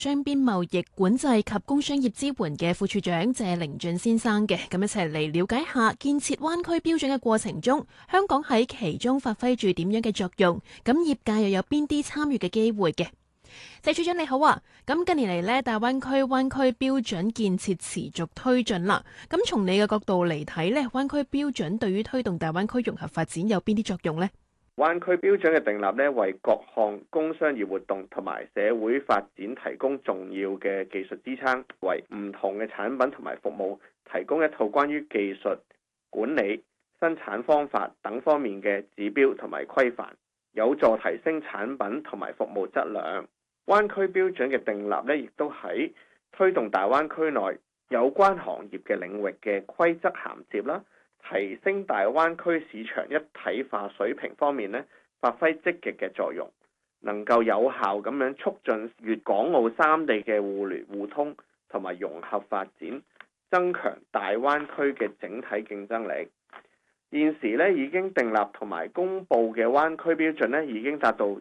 雙邊貿易管制及工商業支援嘅副處長謝靈俊先生嘅，咁一齊嚟了解下建設灣區標準嘅過程中，香港喺其中發揮住點樣嘅作用，咁業界又有邊啲參與嘅機會嘅？謝處長你好啊，咁近年嚟呢，大灣區灣區標準建設持續推進啦。咁從你嘅角度嚟睇呢，灣區標準對於推動大灣區融合發展有邊啲作用呢？ 灣區標準嘅訂立呢，為各項工商業活動同埋社會發展提供重要嘅技術支撐，為唔同嘅產品同埋服務提供一套關於技術管理、生產方法等方面嘅指標同埋規範，有助提升產品同埋服務質量。灣區標準嘅訂立呢，亦都喺推動大灣區內有關行業嘅領域嘅規則銜接啦，提升大灣區市場一體化水平方面呢，發揮積極嘅作用，能夠有效咁樣促進粵港澳三地嘅互聯互通同埋融合發展，增強大灣區嘅整體競爭力。現時呢，已經訂立同埋公布嘅灣區標準呢，已經達到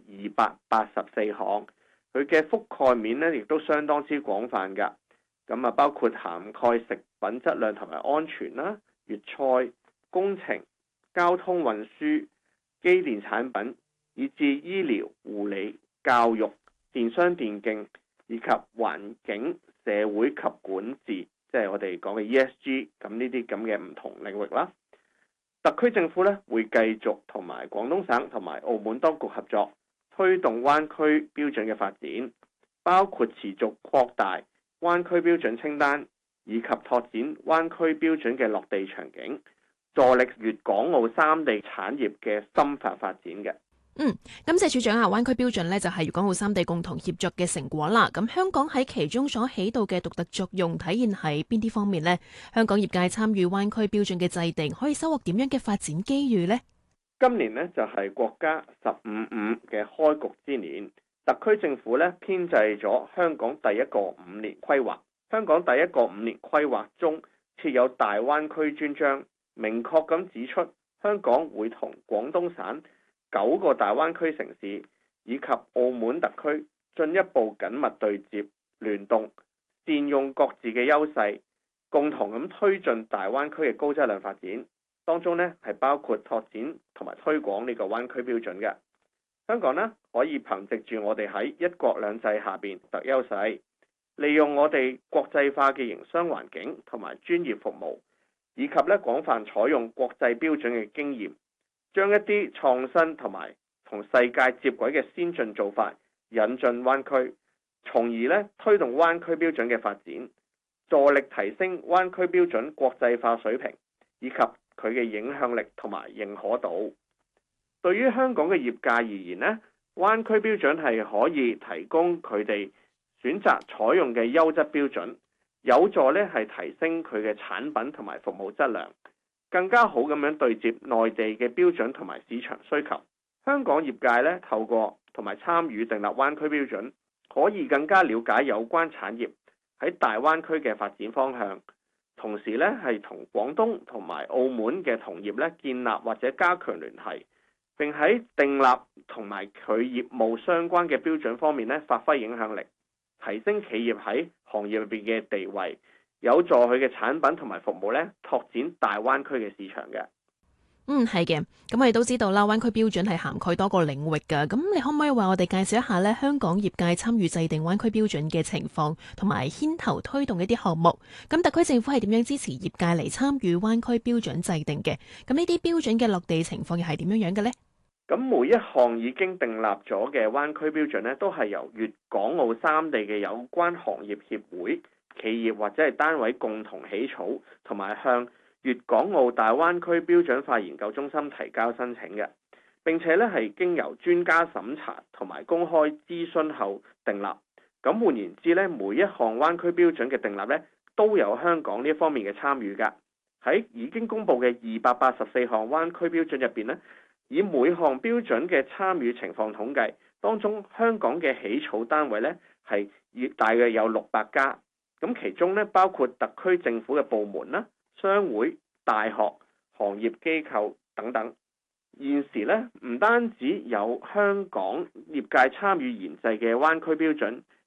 284項，佢嘅覆蓋面呢，亦都相當之廣泛㗎。咁啊，包括涵蓋食品質量同埋安全啦、粵菜、工程、交通運輸、機電產品，以至醫療、護理、教育、電商電競，以及環境、社會及管治，即係我哋講嘅 ESG， 咁呢啲咁嘅唔同領域啦。特區政府呢，會繼續同埋廣東省同埋澳門當局合作，推動灣區標準嘅發展，包括持續擴大灣區標準清單，以及拓展灣區標準嘅落地場景，助力粵港澳三地產業嘅深化發展嘅。 咁謝處長啊，灣區標準呢就係粵港澳三地共同協作嘅成果啦。咁香港喺其中所起到嘅獨特作用，體現喺邊啲方面呢？香港業界參與灣區標準嘅制定，可以收穫點樣嘅發展機遇呢？ 今年呢，就係國家15+5嘅開局之年，特區政府呢編製咗香港第一個5年規劃。香港第一個5年規劃中設有大灣區專章，明確咁指出香港會同廣東省9個大灣區城市以及澳門特區進一步緊密對接聯動，善用各自嘅優勢，共同咁推進大灣區嘅高質量發展。當中呢係包括拓展同埋推廣呢個灣區標準嘅。香港呢可以憑藉住我哋喺一國兩制下邊特優勢，利用我哋國際化嘅營商環境同埋專業服務，以及呢廣泛採用國際標準嘅經驗，將一啲創新同埋同世界接軌嘅先進做法引進灣區，從而呢推動灣區標準嘅發展，助力提升灣區標準國際化水平，以及佢嘅影響力同埋認可度。對於香港嘅業界而言呢，灣區標準係可以提供佢哋選擇採用嘅優質標準，有助呢係提升佢嘅產品同埋服務質量，更加好咁樣對接內地嘅標準同埋市場需求。香港業界呢透過同埋參與訂立灣區標準，可以更加了解有關產業喺大灣區嘅發展方向，同時呢係同廣東同埋澳門嘅同業呢建立或者加強聯繫，並喺訂立同埋佢業務相關嘅標準方面呢發揮影響力，提升企業喺行業入邊嘅地位，有助佢嘅產品同埋服務呢拓展大灣區嘅市場嘅。 係嘅。咁我哋都知道啦，灣區標準係涵蓋多個領域㗎。咁你可唔可以為我哋介紹一下呢香港業界參與制定灣區標準嘅情況，同埋牽頭推動一啲項目？咁特區政府係點樣支持業界嚟參與灣區標準制定嘅？咁呢啲標準嘅落地情況又係點樣嘅呢？ 咁每一項已經訂立咗嘅灣區標準呢，都係由粵港澳三地嘅有關行業協會、企業或者係單位共同起草，同埋向粵港澳大灣區標準化研究中心提交申請嘅。並且呢係經由專家審查同埋公開諮詢後訂立。咁換言之呢，每一項灣區標準嘅訂立呢，都有香港呢方面嘅參與㗎。喺已經公布嘅284項灣區標準入邊呢，以每項標準嘅參與情況統計，當中香港嘅起草單位呢係大約有600家，咁其中呢包括特區政府嘅部門啦、商會、大學、行業機構等等。現時呢唔單止有香港業界參與研製嘅灣區標準，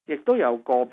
亦都有個別